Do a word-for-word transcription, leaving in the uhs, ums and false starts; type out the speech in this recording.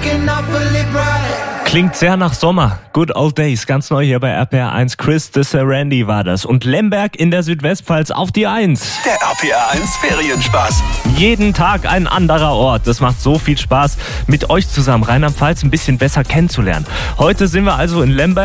Klingt sehr nach Sommer. Good Old Days, ganz neu hier bei R P R eins. Chris de Serendi war das. Und Lemberg in der Südwestpfalz auf die eins. Der R P R eins Ferienspaß. Jeden Tag ein anderer Ort. Das macht so viel Spaß, mit euch zusammen Rheinland-Pfalz ein bisschen besser kennenzulernen. Heute sind wir also in Lemberg.